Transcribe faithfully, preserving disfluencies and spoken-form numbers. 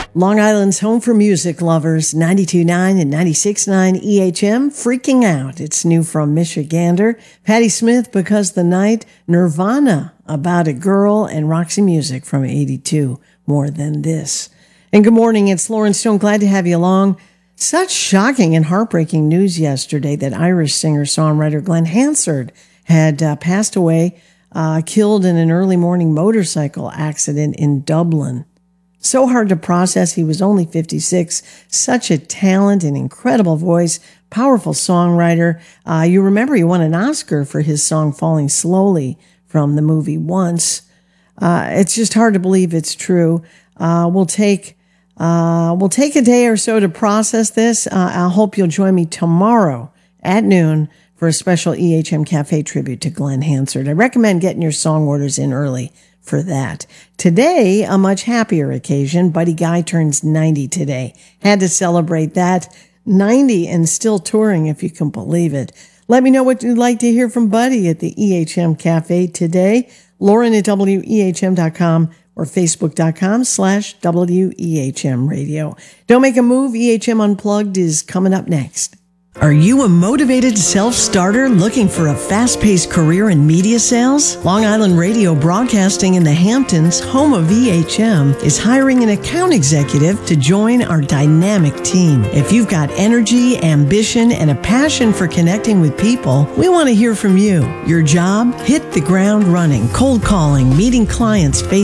Long Island's home for music lovers, ninety-two point nine and ninety-six point nine E H M, Freaking Out. It's new from Michigander. Patti Smith, Because the Night. Nirvana, About a Girl. And Roxy Music from eighty-two, More Than This. And good morning, it's Lauren Stone. Glad to have you along. Such shocking and heartbreaking news yesterday that Irish singer-songwriter Glenn Hansard had uh, passed away, uh, killed in an early morning motorcycle accident in Dublin. So hard to process. He was only fifty-six. Such a talent, an incredible voice, powerful songwriter. Uh, you remember he won an Oscar for his song Falling Slowly from the movie Once. Uh, it's just hard to believe it's true. Uh, we'll take uh, we'll take a day or so to process this. Uh, I hope you'll join me tomorrow at noon for a special E H M Cafe tribute to Glenn Hansard. I recommend getting your song orders in early for that. Today, a much happier occasion. Buddy Guy turns ninety today. Had to celebrate that. ninety and still touring, if you can believe it. Let me know what you'd like to hear from Buddy at the E H M Cafe today. Lauren at W E H M dot com or Facebook.com slash W E H M radio. Don't make a move. E H M Unplugged is coming up next. Are you a motivated self-starter looking for a fast-paced career in media sales? Long Island Radio Broadcasting in the Hamptons, home of E H M, is hiring an account executive to join our dynamic team. If you've got energy, ambition, and a passion for connecting with people, we want to hear from you. Your job? Hit the ground running, cold calling, meeting clients face